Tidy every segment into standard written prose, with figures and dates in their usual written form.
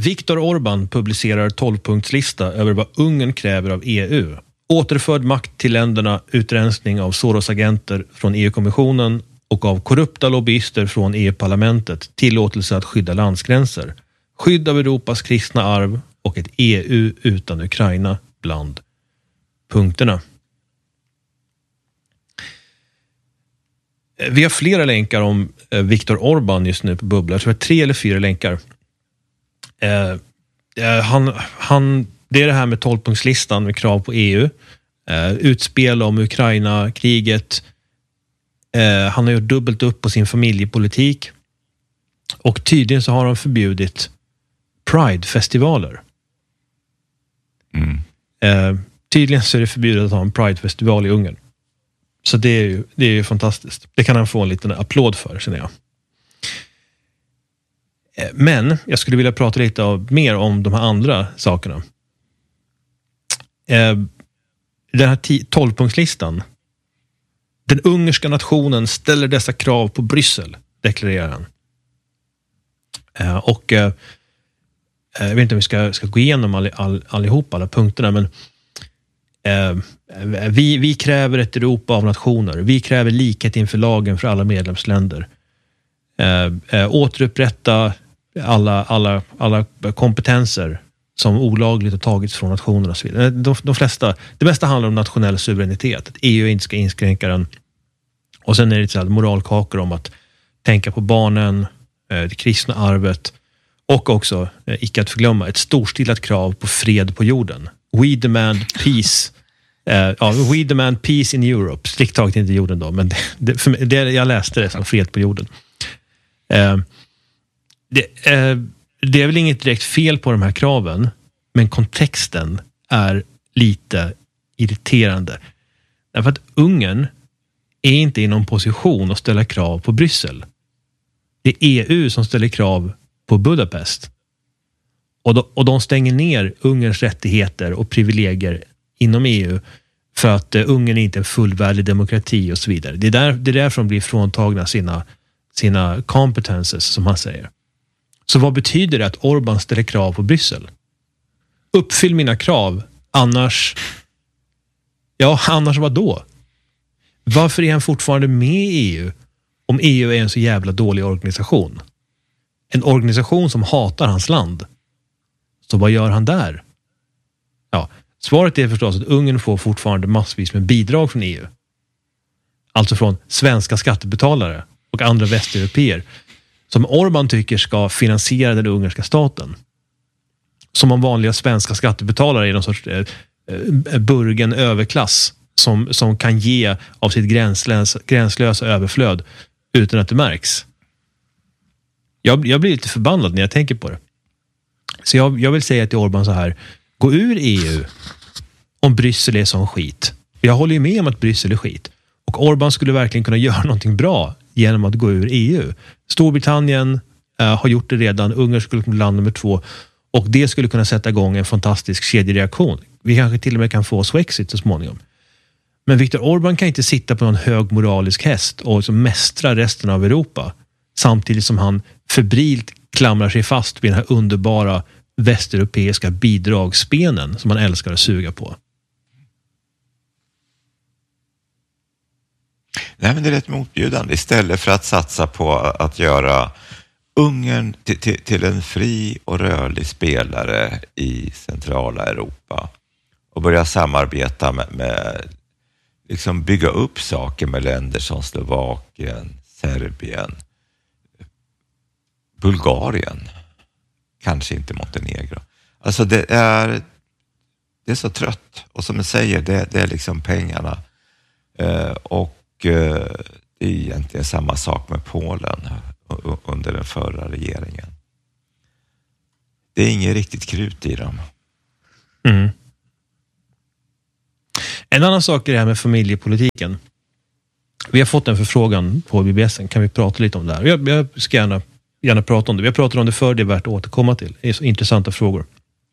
Viktor Orbán publicerar 12-punktslista över vad Ungern kräver av EU. Återförd makt till länderna, utrensning av Soros-agenter från EU-kommissionen och av korrupta lobbyister från EU-parlamentet, tillåtelse att skydda landsgränser, skydd av Europas kristna arv och ett EU utan Ukraina bland punkterna. Vi har flera länkar om Viktor Orbán just nu på Bubbla. Jag tror det är 3 eller 4 länkar. Det är det här med 12-punktslistan med krav på EU. Utspel om Ukraina-kriget. Han har gjort dubbelt upp på sin familjepolitik. Och tydligen så har de förbjudit Pride-festivaler. Tydligen så är det förbjudet att ha en Pride-festival i Ungern. Så det är ju fantastiskt. Det kan han få en liten applåd för, känner jag. Men jag skulle vilja prata lite mer om de här andra sakerna. Den här 12-punktslistan. Den ungerska nationen ställer dessa krav på Bryssel, deklarerar han. Jag vet inte om vi ska gå igenom allihopa, alla punkterna, men vi kräver ett Europa av nationer. Vi kräver likhet inför lagen för alla medlemsländer. Återupprätta alla kompetenser som olagligt har tagits från nationerna och så vidare. De flesta, det mesta handlar om nationell suveränitet. Att EU inte ska inskränka den. Och sen är det lite moralkakor om att tänka på barnen, det kristna arvet och också, icke att förglömma, ett storstilat krav på fred på jorden. We demand peace. We demand peace in Europe. Strikt taget inte jorden då, men jag läste det som fred på jorden. Det är väl inget direkt fel på de här kraven, men kontexten är lite irriterande. Därför att Ungern är inte i någon position att ställa krav på Bryssel. Det är EU som ställer krav på Budapest. Och de stänger ner Ungerns rättigheter och privilegier inom EU för att Ungern är inte en fullvärdig demokrati och så vidare. Det är därför de blir fråntagna sina competences, som han säger. Så vad betyder det att Orbán ställer krav på Bryssel? Uppfyll mina krav, annars vad då? Varför är han fortfarande med i EU om EU är en så jävla dålig organisation? En organisation som hatar hans land. Så vad gör han där? Ja, svaret är förstås att Ungern får fortfarande massvis med bidrag från EU. Alltså från svenska skattebetalare och andra västeuropeer som Orbán tycker ska finansiera den ungerska staten. Som om vanliga svenska skattebetalare är någon sorts burgen överklass som kan ge av sitt gränslösa överflöd utan att det märks. Jag blir lite förbannad när jag tänker på det. Så jag vill säga till Orbán så här: gå ur EU om Bryssel är sån skit. Jag håller ju med om att Bryssel är skit. Och Orbán skulle verkligen kunna göra någonting bra genom att gå ur EU. Storbritannien har gjort det redan. Ungern skulle kunna land nummer 2. Och det skulle kunna sätta igång en fantastisk kedjereaktion. Vi kanske till och med kan få Swexit så småningom. Men Viktor Orbán kan inte sitta på någon hög moralisk häst och så mästra resten av Europa. Samtidigt som han febrilt klamrar sig fast vid den här underbara västeuropeiska bidragsspenen som man älskar att suga på. Nej, men det är rätt motbjudande. Istället för att satsa på att göra Ungern till en fri och rörlig spelare i centrala Europa och börja samarbeta med liksom bygga upp saker med länder som Slovakien, Serbien, Bulgarien, kanske inte Montenegro. Alltså det är så trött, och som jag säger, det är liksom pengarna och det är egentligen samma sak med Polen under den förra regeringen. Det är inget riktigt krut i dem. Mm. En annan sak är det här med familjepolitiken. Vi har fått en förfrågan på BBS:en. Kan vi prata lite om det här? Jag ska gärna prata om det. Vi har pratat om det förr, det är värt att återkomma till. Det är så intressanta frågor.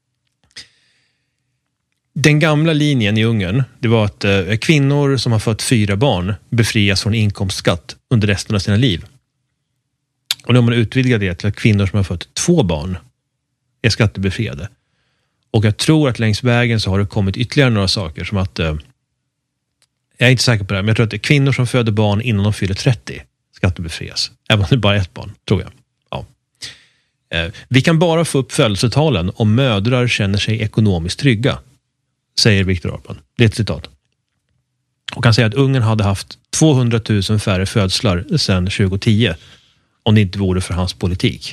Den gamla linjen i Ungern, det var att kvinnor som har fått 4 barn befrias från inkomstskatt under resten av sina liv. Och nu har man utvidgat det till att kvinnor som har fått 2 barn är skattebefriade. Och jag tror att längs vägen så har det kommit ytterligare några saker som att jag är inte säker på det, men jag tror att det är kvinnor som föder barn innan de fyller 30 skattebefrias. Även om det är bara ett barn, tror jag. Ja. Vi kan bara få upp födelsetalen om mödrar känner sig ekonomiskt trygga, säger Viktor Orbán. Det är ett citat. Och han säger att Ungern hade haft 200 000 färre födslar sedan 2010 om det inte vore för hans politik.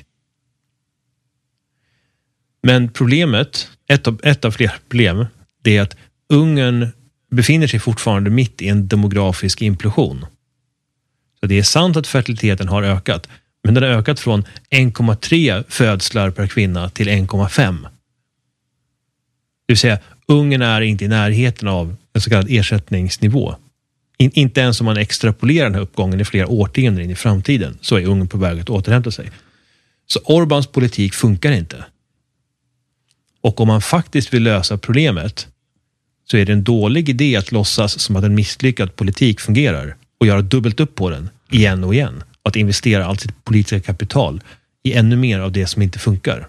Men problemet, ett av flera problem, det är att Ungern befinner sig fortfarande mitt i en demografisk implosion. Så det är sant att fertiliteten har ökat, men den har ökat från 1,3 födslar per kvinna till 1,5. Det vill säga, Ungern är inte i närheten av en så kallad ersättningsnivå. Inte ens om man extrapolerar den här uppgången i flera årtionden in i framtiden så är Ungern på väg att återhämta sig. Så Orbáns politik funkar inte. Och om man faktiskt vill lösa problemet så är det en dålig idé att låtsas som att en misslyckad politik fungerar och göra dubbelt upp på den igen och igen. Och att investera allt sitt politiska kapital i ännu mer av det som inte funkar.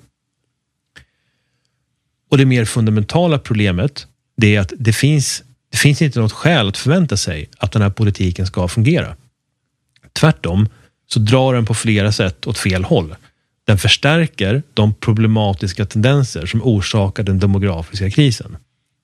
Och det mer fundamentala problemet, det är att det finns inte något skäl att förvänta sig att den här politiken ska fungera. Tvärtom så drar den på flera sätt åt fel håll. Den förstärker de problematiska tendenser som orsakar den demografiska krisen.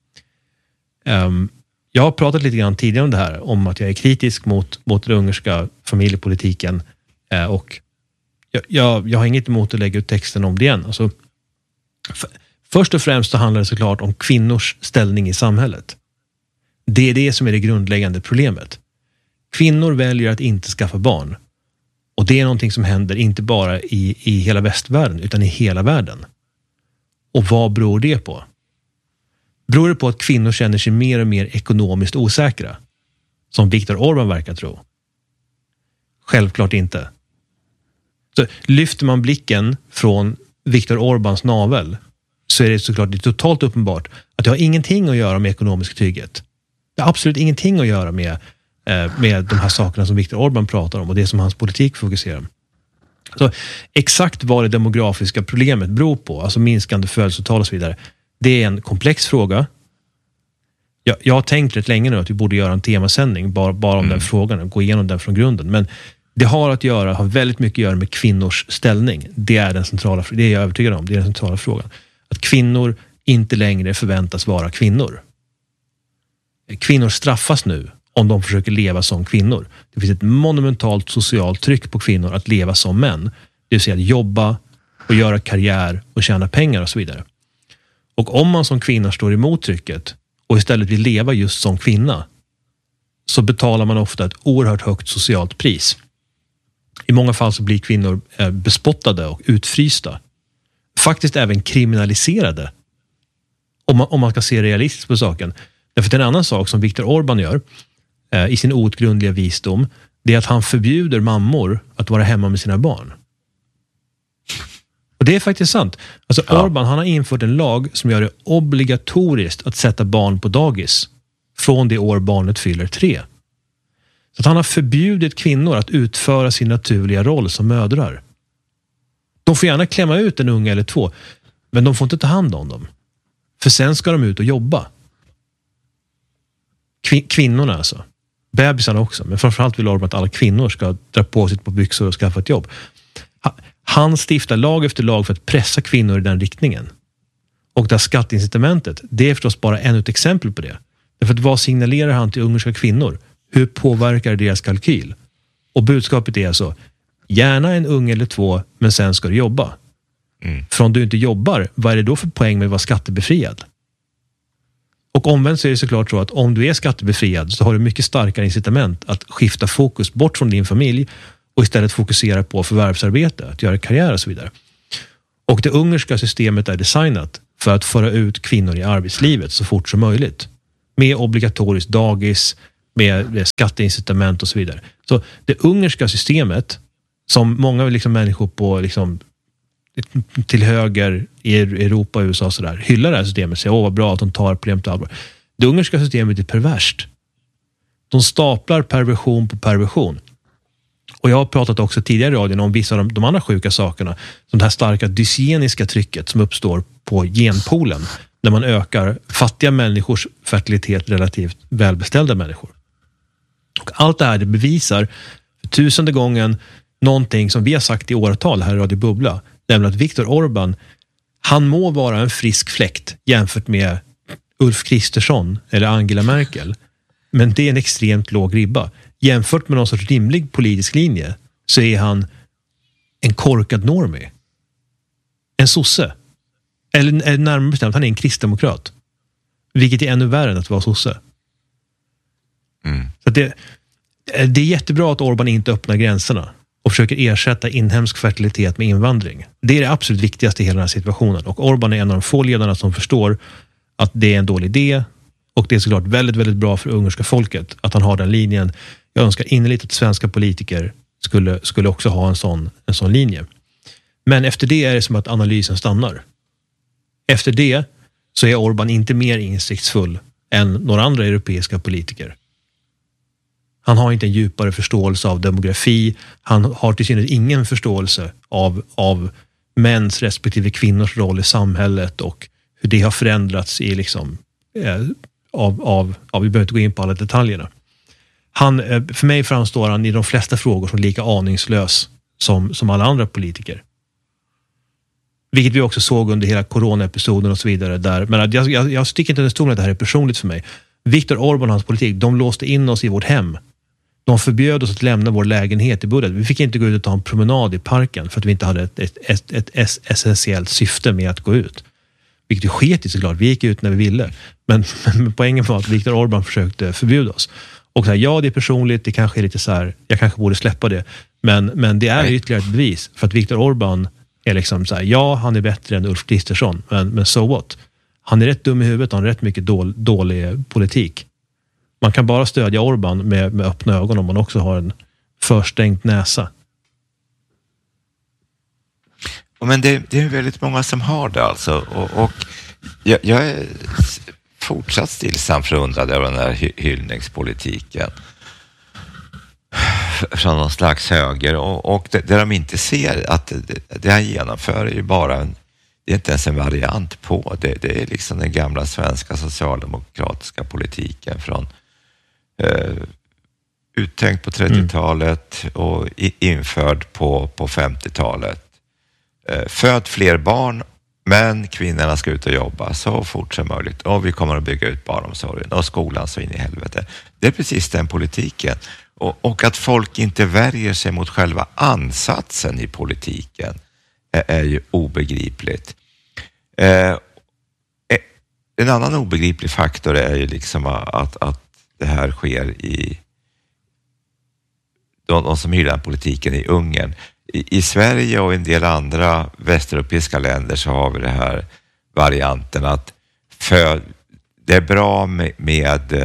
Jag har pratat lite grann tidigare om det här, om att jag är kritisk mot den ungerska familjepolitiken och jag har inget emot att lägga ut texten om det igen. Alltså, först och främst så handlar det såklart om kvinnors ställning i samhället. Det är det som är det grundläggande problemet. Kvinnor väljer att inte skaffa barn. Och det är någonting som händer inte bara i hela västvärlden utan i hela världen. Och vad beror det på? Beror det på att kvinnor känner sig mer och mer ekonomiskt osäkra? Som Viktor Orbán verkar tro? Självklart inte. Så lyfter man blicken från Viktor Orbáns navel så är det såklart totalt uppenbart att det har ingenting att göra med ekonomisk trygghet. Det har absolut ingenting att göra med de här sakerna som Viktor Orbán pratar om och det som hans politik fokuserar. Så exakt vad det demografiska problemet beror på, alltså minskande födelsetal och så vidare, det är en komplex fråga. Jag har tänkt rätt länge nu att vi borde göra en temasändning bara om den frågan och gå igenom den från grunden. Men det har väldigt mycket att göra med kvinnors ställning. Det är den centrala, det är jag övertygad om, det är den centrala frågan. Att kvinnor inte längre förväntas vara kvinnor. Kvinnor straffas nu om de försöker leva som kvinnor. Det finns ett monumentalt socialt tryck på kvinnor att leva som män. Det vill säga att jobba och göra karriär och tjäna pengar och så vidare. Och om man som kvinna står emot trycket och istället vill leva just som kvinna så betalar man ofta ett oerhört högt socialt pris. I många fall så blir kvinnor bespottade och utfrysta. Faktiskt även kriminaliserade. Om man ska se realistiskt på saken. Därför att en annan sak som Viktor Orbán gör i sin outgrundliga visdom, det är att han förbjuder mammor att vara hemma med sina barn. Och det är faktiskt sant. Alltså Orbán, han har infört en lag som gör det obligatoriskt att sätta barn på dagis från det år barnet fyller 3. Så att han har förbjudit kvinnor att utföra sin naturliga roll som mödrar. De får gärna klämma ut en unge eller två, men de får inte ta hand om dem. För sen ska de ut och jobba. Kvinnorna alltså. Bebisarna också. Men framförallt vill Orbán att alla kvinnor ska dra på sitt på byxor och skaffa ett jobb. Han stiftar lag efter lag för att pressa kvinnor i den riktningen. Och det här skatteincitamentet, det är förstås bara ännu ett exempel på det. Därför att vad signalerar han till ungerska kvinnor? Hur påverkar deras kalkyl? Och budskapet är alltså, gärna en unge eller två, men sen ska du jobba. För om du inte jobbar, vad är det då för poäng med att vara skattebefriad? Och omvänt så är det såklart så att om du är skattebefriad så har du mycket starkare incitament att skifta fokus bort från din familj och istället fokusera på förvärvsarbete, att göra karriär och så vidare. Och det ungerska systemet är designat för att föra ut kvinnor i arbetslivet så fort som möjligt. Med obligatoriskt dagis, med skatteincitament och så vidare. Så det ungerska systemet, som många människor på till höger i Europa och USA och sådär hyllar det här systemet, säger vad bra att de tar problemet allvar. Det ungerska systemet är perverst. De staplar perversion på perversion. Och jag har pratat också tidigare i radion om vissa av de andra sjuka sakerna. Som det här starka dysgeniska trycket som uppstår på genpoolen. När man ökar fattiga människors fertilitet relativt välbeställda människor. Och allt det här det bevisar för 1000:e gången någonting som vi har sagt i åratal här i Radio Bubbla. Nämligen att Viktor Orbán, han må vara en frisk fläkt jämfört med Ulf Kristersson eller Angela Merkel. Men det är en extremt låg ribba. Jämfört med någon sorts rimlig politisk linje så är han en korkad normie. En sosse. Eller närmare bestämt, han är en kristdemokrat. Vilket är ännu värre än att vara sosse. Så det är jättebra att Orbán inte öppnar gränserna och försöker ersätta inhemsk fertilitet med invandring. Det är det absolut viktigaste i hela den här situationen. Och Orbán är en av de få ledarna som förstår att det är en dålig idé. Och det är såklart väldigt, väldigt bra för ungerska folket att han har den linjen. Jag önskar innerligt att svenska politiker skulle också ha en sån linje. Men efter det är det som att analysen stannar. Efter det så är Orbán inte mer insiktsfull än några andra europeiska politiker. Han har inte en djupare förståelse av demografi. Han har till synes ingen förståelse av mäns respektive kvinnors roll i samhället och hur det har förändrats i liksom vi behöver inte gå in på alla detaljerna. För mig framstår han i de flesta frågor som lika aningslös som alla andra politiker. Vilket vi också såg under hela coronaepisoden och så vidare. Där. Men jag sticker inte under stolen att det här är personligt för mig. Viktor Orbán och hans politik, de låste in oss i vårt hem. De förbjöd oss att lämna vår lägenhet i Budapest. Vi fick inte gå ut och ta en promenad i parken för att vi inte hade ett essentiellt syfte med att gå ut. Vilket sket i såklart. Vi gick ut när vi ville. Men poängen var att Viktor Orbán försökte förbjuda oss. Och så här, ja, det är personligt. Det kanske är lite så här, jag kanske borde släppa det. Men det är ytterligare ett bevis. För att Viktor Orbán är liksom så här, ja, han är bättre än Ulf Kristersson. Men so what? Han är rätt dum i huvudet. Han har rätt mycket dålig politik. Man kan bara stödja Orbán med öppna ögon om man också har en förstängt näsa. Men det är väldigt många som har det alltså. Och jag är fortsatt stillsamt förundrad över den här hyllningspolitiken från någon slags höger. Och det de inte ser att det han genomför är ju bara det är inte ens en variant på. Det är liksom den gamla svenska socialdemokratiska politiken från uttänkt på 30-talet och införd på 50-talet. Föd fler barn, men kvinnorna ska ut och jobba så fort som möjligt. Och vi kommer att bygga ut barnomsorgen och skolan så in i helvete. Det är precis den politiken. Och att folk inte värjer sig mot själva ansatsen i politiken är ju obegripligt. En annan obegriplig faktor är ju liksom att det här sker i de som hyllar politiken i Ungern. I Sverige och en del andra västeuropeiska länder så har vi det här varianten att det är bra med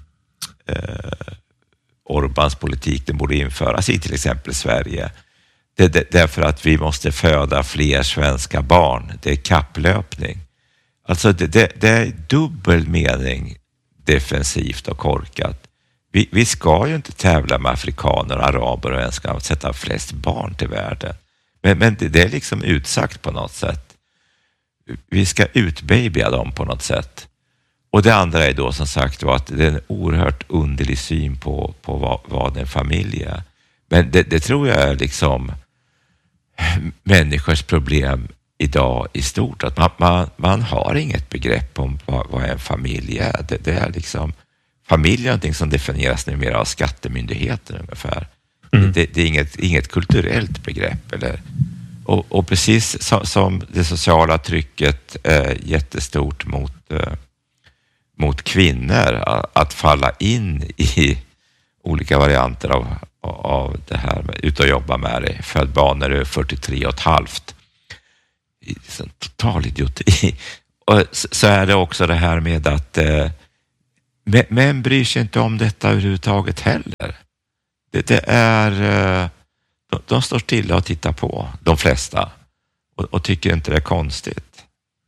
Orbáns politik, den borde införas i till exempel Sverige. Därför att vi måste föda fler svenska barn. Det är kapplöpning. Alltså det är dubbel mening defensivt och korkat. Vi ska ju inte tävla med afrikaner och araber och ens ska sätta flest barn till världen. Men det är liksom utsagt på något sätt. Vi ska utbabya dem på något sätt. Och det andra är då som sagt var att det är en oerhört underlig syn på vad en familj är. Men det tror jag är liksom människors problem idag i stort. Att man har inget begrepp om vad en familj är. Det är liksom familj är någonting som definieras numera av skattemyndigheten ungefär. Det är inget kulturellt begrepp. Och precis som det sociala trycket är jättestort mot kvinnor att falla in i olika varianter av det här med ut och jobba med det. Född barn när du är 43,5. Total idioti. Och så är det också det här med att män bryr sig inte om detta överhuvudtaget heller. Det är de står stilla och tittar på, de flesta, och tycker inte det är konstigt.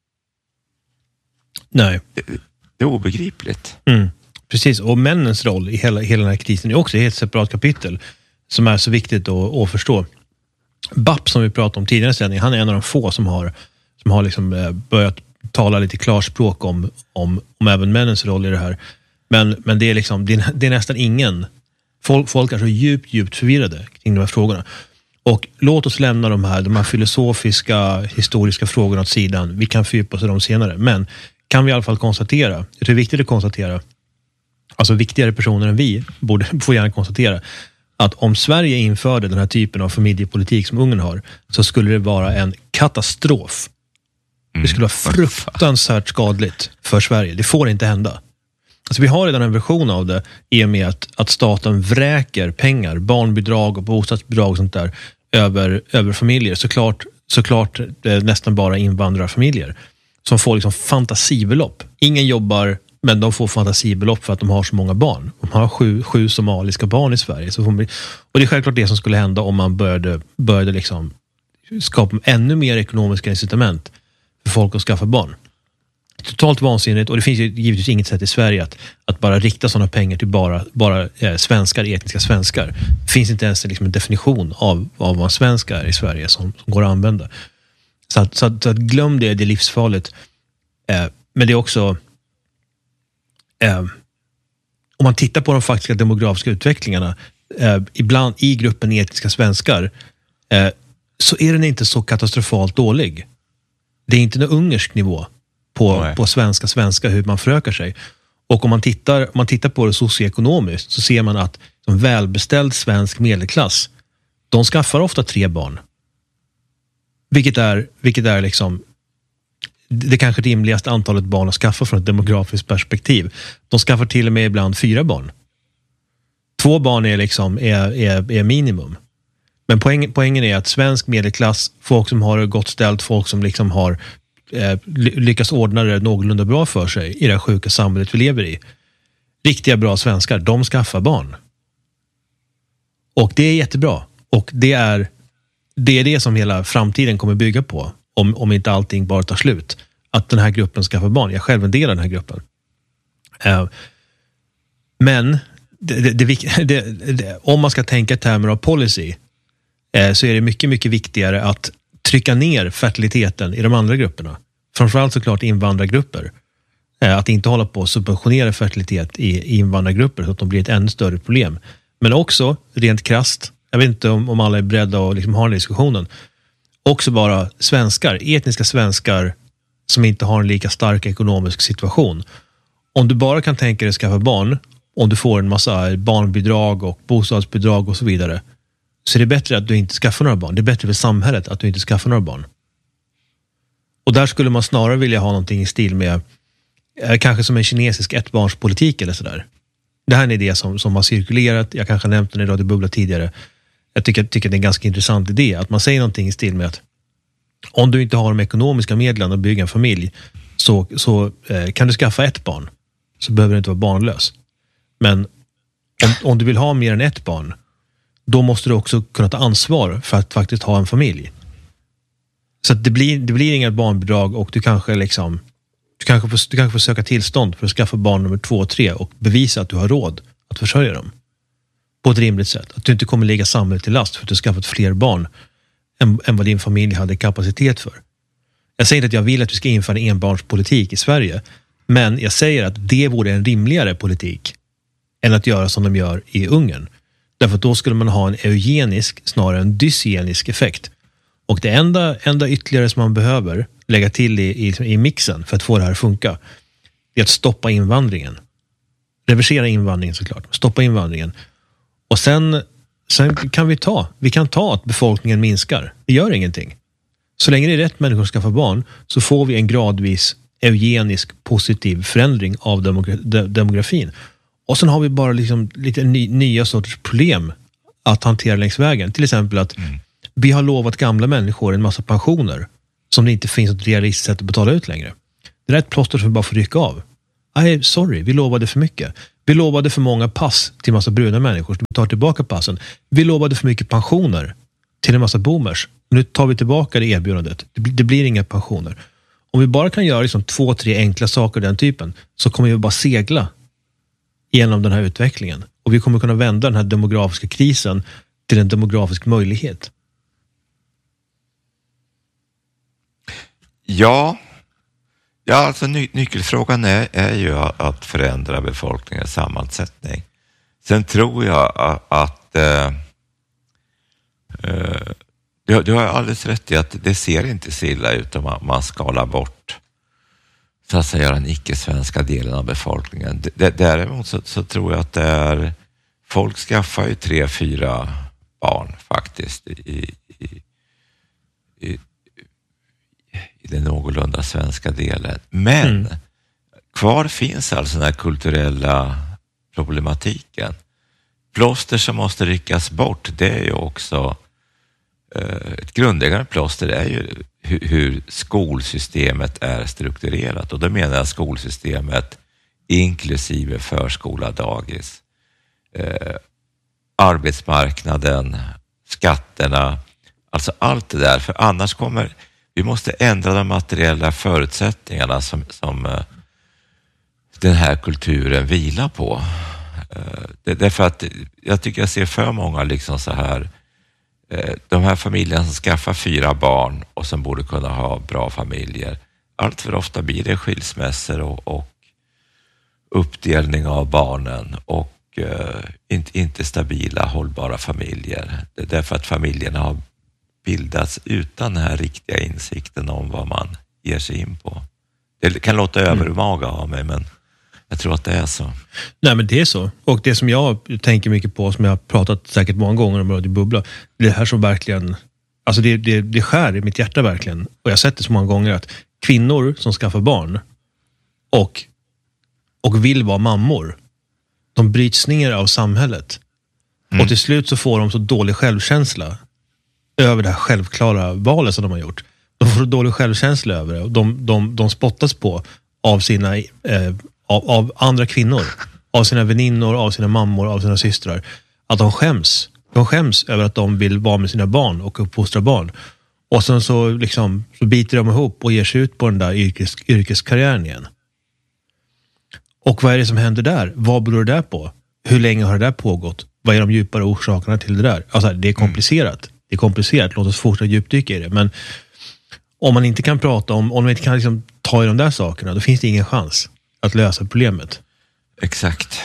Nej. Det är obegripligt. Precis, och männens roll i hela den här krisen är också ett separat kapitel. som är så viktigt att förstå. BAP som vi pratade om tidigare sändning, han är en av de få som har liksom börjat tala lite klarspråk om även männens roll i det här. Men det är liksom, det är nästan ingen. Folk är så djupt förvirrade kring de här frågorna. Och låt oss lämna de här filosofiska, historiska frågorna åt sidan. Vi kan fördjupa oss i dem senare. Men kan vi i alla fall konstatera, jag tror det är viktigt att konstatera, alltså viktigare personer än vi får gärna konstatera, att om Sverige införde den här typen av familjepolitik som Ungern har, så skulle det vara en katastrof. Det skulle vara fruktansvärt skadligt för Sverige. Det får inte hända. Alltså vi har redan en version av det i och med att staten vräker pengar, barnbidrag och bostadsbidrag och sånt där över familjer. Såklart nästan bara invandrarfamiljer som får liksom fantasibelopp. Ingen jobbar, men de får fantasibelopp för att de har så många barn. De har sju somaliska barn i Sverige. Och det är självklart det som skulle hända om man började liksom skapa ännu mer ekonomiska incitament för folk att skaffa barn. Totalt vansinnigt, och det finns ju givetvis inget sätt i Sverige att bara rikta sådana pengar till bara svenskar, etniska svenskar. Det finns inte ens liksom en definition av vad svenskar är i Sverige som går att använda. Så att glöm det är livsfarligt. Men det är också om man tittar på de faktiska demografiska utvecklingarna ibland i gruppen etniska svenskar så är den inte så katastrofalt dålig. Det är inte en ungersk nivå på svenska hur man förökar sig. Och om man tittar på det socioekonomiskt så ser man att en välbeställd svensk medelklass, de skaffar ofta 3 barn. Vilket är liksom det kanske rimligaste antalet barn att skaffa från ett demografiskt perspektiv. De skaffar till och med ibland 4 barn. 2 barn är minimum. Men poängen är att svensk medelklass, folk som har gott ställt, folk som liksom har lyckas ordna det någorlunda bra för sig i det här sjuka samhället vi lever i. Riktiga bra svenskar, de skaffar barn. Och det är jättebra. Och det är det som hela framtiden kommer bygga på. Om inte allting bara tar slut. Att den här gruppen skaffar barn. Jag själv är en del av den här gruppen. Men om man ska tänka i termer av policy så är det mycket, mycket viktigare att trycka ner fertiliteten i de andra grupperna. Framförallt såklart invandrargrupper. Att inte hålla på att subventionera fertilitet i invandrargrupper så att de blir ett ännu större problem. Men också, rent krasst, jag vet inte om alla är beredda att liksom ha den diskussionen, också bara svenskar, etniska svenskar som inte har en lika stark ekonomisk situation. Om du bara kan tänka dig att skaffa barn, om du får en massa barnbidrag och bostadsbidrag och så vidare, så är det bättre att du inte skaffar några barn. Det är bättre för samhället att du inte skaffar några barn. Och där skulle man snarare vilja ha någonting i stil med kanske som en kinesisk ettbarnspolitik eller sådär. Det här är en idé som har cirkulerat. Jag kanske nämnt den i Radio Bubbla tidigare. Jag tycker det är en ganska intressant idé att man säger någonting i stil med att om du inte har de ekonomiska medlen att bygga en familj så kan du skaffa 1 barn. Så behöver du inte vara barnlös. Men om du vill ha mer än 1 barn, då måste du också kunna ta ansvar för att faktiskt ha en familj. Så att det blir inga barnbidrag och du kanske får söka tillstånd för att skaffa barn nummer 2 och 3 och bevisa att du har råd att försörja dem på ett rimligt sätt. Att du inte kommer lägga samhället till last för att du har skaffat fler barn än vad din familj hade kapacitet för. Jag säger inte att jag vill att vi ska införa en enbarnspolitik i Sverige, men jag säger att det vore en rimligare politik än att göra som de gör i Ungern. Därför att då skulle man ha en eugenisk snarare än dysgenisk effekt. Och det enda ytterligare som man behöver lägga till i mixen för att få det här att funka är att stoppa invandringen. Reversera invandringen såklart. Stoppa invandringen. Och sen kan vi kan ta att befolkningen minskar. Det gör ingenting. Så länge det är rätt människor ska få barn så får vi en gradvis eugenisk positiv förändring av demografin. Och sen har vi bara liksom lite nya sorters problem att hantera längs vägen. Till exempel att vi har lovat gamla människor en massa pensioner som det inte finns ett realistiskt sätt att betala ut längre. Det är ett plåster som vi bara får rycka av. Sorry, vi lovade för mycket. Vi lovade för många pass till en massa bruna människor som tar tillbaka passen. Vi lovade för mycket pensioner till en massa boomers. Nu tar vi tillbaka det erbjudandet. Det blir inga pensioner. Om vi bara kan göra liksom 2-3 enkla saker den typen så kommer vi bara segla genom den här utvecklingen. Och vi kommer kunna vända den här demografiska krisen till en demografisk möjlighet? Ja, alltså nyckelfrågan är ju att förändra befolkningens sammansättning. Sen tror jag att du har alldeles rätt i att det ser inte så illa ut om man skalar bort så att säga den icke-svenska delen av befolkningen. Däremot så tror jag att det är folk skaffar ju 3-4 barn faktiskt i den någorlunda svenska delen. Men kvar finns alltså den här kulturella problematiken. Plåster som måste ryckas bort, det är ju också ett grundläggande plåster är ju hur skolsystemet är strukturerat. Och då menar jag skolsystemet inklusive förskola, dagis, arbetsmarknaden, skatterna, alltså allt det där. För annars kommer vi måste ändra de materiella förutsättningarna som den här kulturen vilar på. Därför att jag tycker jag ser för många liksom så här, de här familjerna som skaffar 4 barn och som borde kunna ha bra familjer. Allt för ofta blir det skilsmässor och uppdelning av barnen och inte stabila, hållbara familjer. Det är därför att familjerna har bildats utan den här riktiga insikten om vad man ger sig in på. Det kan låta övermaga av mig, men jag tror att det är så. Nej, men det är så. Och det som jag tänker mycket på, som jag har pratat säkert många gånger om Radio Bubbla, det här som verkligen, alltså det skär i mitt hjärta verkligen. Och jag har sett det så många gånger att kvinnor som skaffar barn och vill vara mammor, de bryts ner av samhället. Och till slut så får de så dålig självkänsla över det här självklara valet som de har gjort. De får så dålig självkänsla över det. Och de spottas på av sina av andra kvinnor, av sina väninnor, av sina mammor, av sina systrar, att de skäms. De skäms över att de vill vara med sina barn och uppfostra barn. Och sen så biter de ihop och ger sig ut på den där yrkeskarriären igen. Och vad är det som händer där? Vad beror det där på? Hur länge har det där pågått? Vad är de djupare orsakerna till det där? Alltså, det är komplicerat. Det är komplicerat. Låt oss fortsätta djupdyka i det. Men om man inte kan prata om man inte kan liksom ta i de där sakerna, då finns det ingen chans att lösa problemet. Exakt.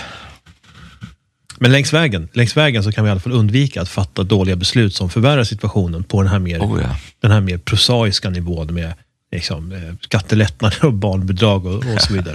Men längs vägen så kan vi i alla fall undvika att fatta dåliga beslut som förvärrar situationen på den här mer prosaiska nivån med liksom, skattelättnader och barnbidrag och så vidare.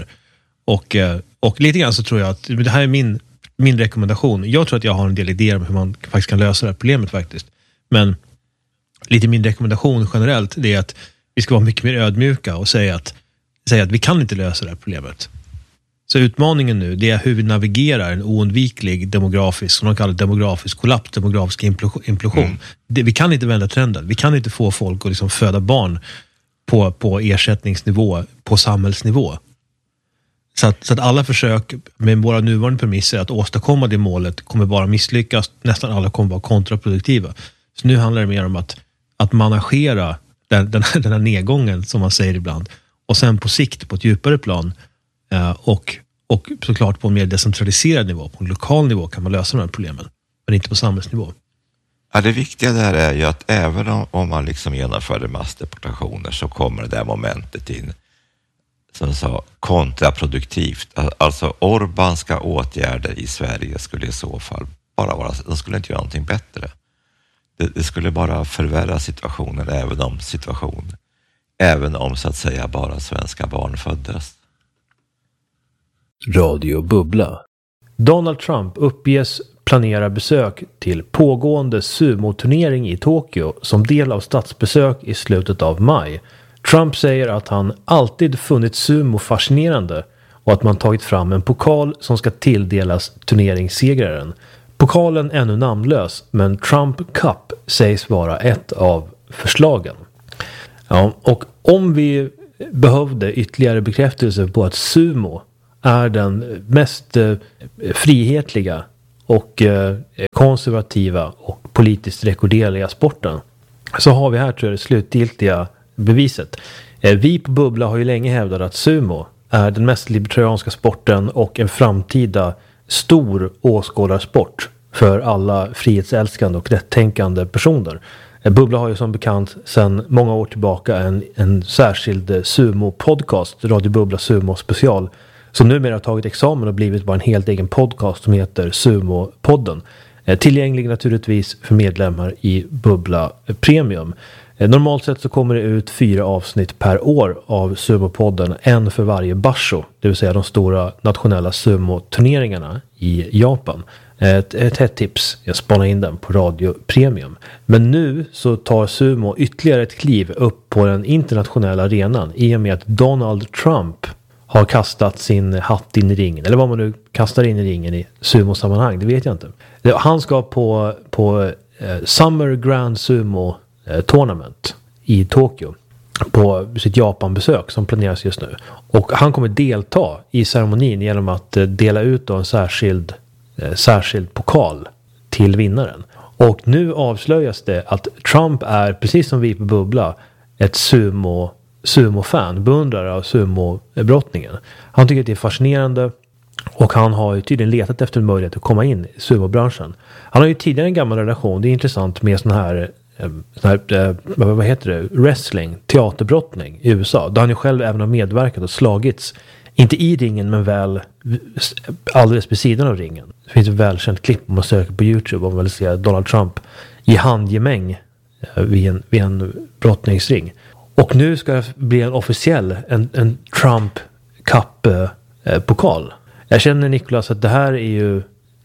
Och lite grann så tror jag att det här är min rekommendation. Jag tror att jag har en del idéer om hur man faktiskt kan lösa det här problemet faktiskt. Men lite min rekommendation generellt, det är att vi ska vara mycket mer ödmjuka och säga att vi kan inte lösa det här problemet. Så utmaningen nu, det är hur vi navigerar en oundviklig demografisk, som de kallar demografisk kollaps, demografisk implosion. Vi kan inte vända trenden. Vi kan inte få folk att liksom föda barn på ersättningsnivå, på samhällsnivå. Så att alla försök med våra nuvarande premisser att åstadkomma det målet kommer bara misslyckas. Nästan alla kommer vara kontraproduktiva. Så nu handlar det mer om att managera den här nedgången, som man säger ibland. Och sen på sikt, på ett djupare plan och såklart på en mer decentraliserad nivå, på en lokal nivå kan man lösa de här problemen. Men inte på samhällsnivå. Ja, det viktiga där är ju att även om man liksom genomför massdeportationer så kommer det där momentet in, som sa, kontraproduktivt. Alltså Orbanska åtgärder i Sverige skulle i så fall bara vara, de skulle inte göra någonting bättre. Det skulle bara förvärra situationen, även om så att säga bara svenska barn föddes. Radio Bubbla. Donald Trump uppges planera besök till pågående sumoturnering i Tokyo som del av statsbesök i slutet av maj. Trump säger att han alltid funnit sumo fascinerande och att man tagit fram en pokal som ska tilldelas turneringssegraren. Pokalen är ännu namnlös, men Trump Cup sägs vara ett av förslagen. Ja, och om vi behövde ytterligare bekräftelse på att sumo är den mest frihetliga och konservativa och politiskt rekorderliga sporten, så har vi här, tror jag, det slutgiltiga beviset. Vi på Bubbla har ju länge hävdat att sumo är den mest libertarianska sporten och en framtida stor åskådarsport för alla frihetsälskande och rättänkande personer. Bubbla har ju som bekant sedan många år tillbaka en särskild sumo-podcast, Radio Bubbla Sumo Special, som numera har tagit examen och blivit bara en helt egen podcast som heter Sumo-podden. Tillgänglig naturligtvis för medlemmar i Bubbla Premium. Normalt sett så kommer det ut 4 avsnitt per år av Sumo-podden, en för varje basho, det vill säga de stora nationella sumo-turneringarna i Japan. Ett hett tips, jag spanar in den på Radio Premium. Men nu så tar Sumo ytterligare ett kliv upp på den internationella arenan i och med att Donald Trump har kastat sin hatt in i ringen. Eller vad man nu kastar in i ringen i sumo-sammanhang, det vet jag inte. Han ska på Summer Grand Sumo Tournament i Tokyo på sitt Japan-besök som planeras just nu. Och han kommer delta i ceremonin genom att dela ut en särskild pokal till vinnaren. Och nu avslöjas det att Trump är, precis som vi på Bubbla, ett sumo-fan, beundrare av sumo-brottningen. Han tycker att det är fascinerande och han har ju tydligen letat efter en möjlighet att komma in i sumo-branschen. Han har ju tidigare en gammal relation, det är intressant med sån här vad heter det? Wrestling, teaterbrottning i USA. Där han ju själv även har medverkat och slagits. Inte i ringen men väl alldeles vid sidan av ringen. Det finns ett välkänt klipp om man söker på YouTube om man vill se Donald Trump i handgemäng vid en brottningsring. Och nu ska det bli en officiell en Trump Cup-pokal. Jag känner Nicolas att det här är ju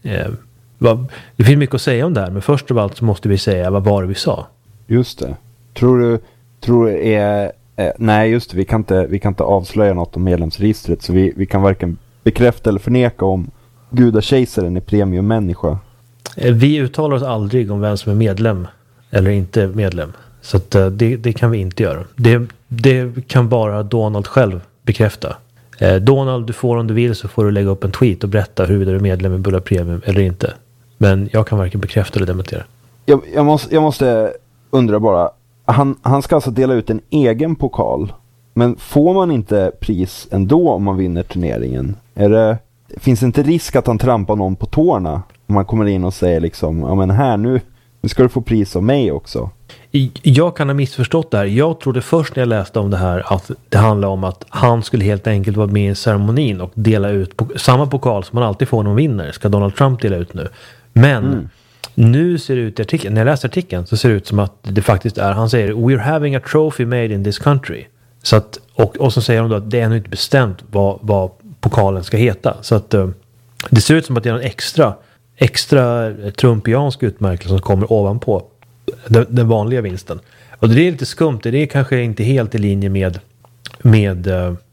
det finns mycket att säga om det här, men först av allt så måste vi säga vad var det vi sa. Just det. Tror du är nej just det, vi kan inte avslöja något om medlemsregistret, så vi kan varken bekräfta eller förneka om gudakejsaren är premiummänniska. Vi uttalar oss aldrig om vem som är medlem eller inte medlem. Så att det kan vi inte göra. Det kan bara Donald själv bekräfta. Donald, du får om du vill så får du lägga upp en tweet och berätta huruvida du är medlem i Bubbla Premium eller inte. Men jag kan varken bekräfta eller dementera. Jag måste undra bara. Han ska alltså dela ut en egen pokal. Men får man inte pris ändå om man vinner turneringen? Finns det inte risk att han trampar någon på tårna? Om man kommer in och säger liksom, ja men här nu ska du få pris av mig också. Jag kan ha missförstått det här. Jag trodde först när jag läste om det här att det handlar om att han skulle helt enkelt vara med i ceremonin och dela ut samma pokal som man alltid får när man vinner. Ska Donald Trump dela ut nu. Men nu ser det ut i artikeln, när jag läser artikeln så ser det ut som att det faktiskt är, han säger we're having a trophy made in this country. Så att, och så säger de då att det är ännu inte bestämt vad pokalen ska heta. Så att det ser ut som att det är en extra trumpiansk utmärkelse som kommer ovanpå den vanliga vinsten. Och det är lite skumt, det är kanske inte helt i linje med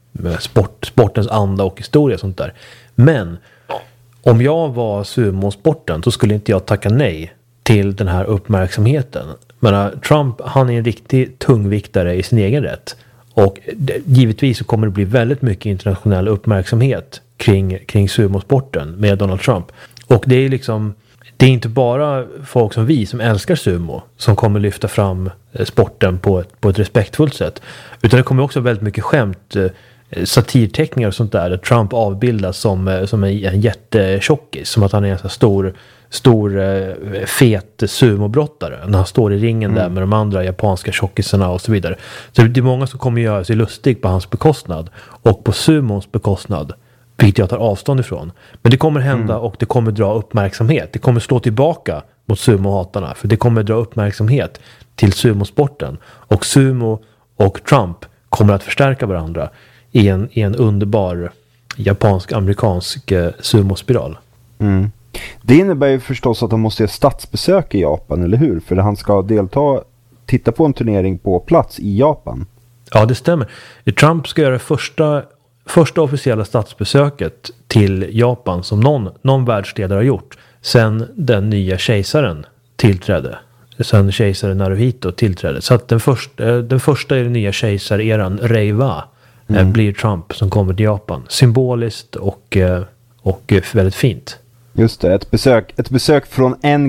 sportens anda och historia och sånt där. Men om jag var sumosporten så skulle inte jag tacka nej till den här uppmärksamheten. Men Trump, han är en riktig tungviktare i sin egen rätt. Och givetvis så kommer det bli väldigt mycket internationell uppmärksamhet kring sumosporten med Donald Trump. Och det är liksom, det är inte bara folk som vi som älskar sumo som kommer lyfta fram sporten på ett respektfullt sätt. Utan det kommer också väldigt mycket skämt, satirteckningar och sånt där Trump avbildas som en jättetjockis, som att han är en så stor fet sumobrottare när han står i ringen där med de andra japanska tjockisarna och så vidare. Så det är många som kommer göra sig lustig på hans bekostnad och på sumons bekostnad, vilket jag tar avstånd ifrån. Men det kommer hända och det kommer dra uppmärksamhet. Det kommer slå tillbaka mot sumohatarna, för det kommer dra uppmärksamhet till sumosporten. Och sumo och Trump kommer att förstärka varandra i en underbar japansk-amerikansk sumospiral. Mm. Det innebär ju förstås att han måste göra statsbesök i Japan, eller hur? För han ska titta på en turnering på plats i Japan. Ja, det stämmer. Trump ska göra första officiella statsbesöket till Japan som någon världsledare har gjort sen den nya kejsaren tillträdde. Sen kejsaren Naruhito tillträdde. Så att den första i den nya kejsareran, Reiwa, blir Trump som kommer till Japan. Symboliskt och väldigt fint. Just det, ett besök från en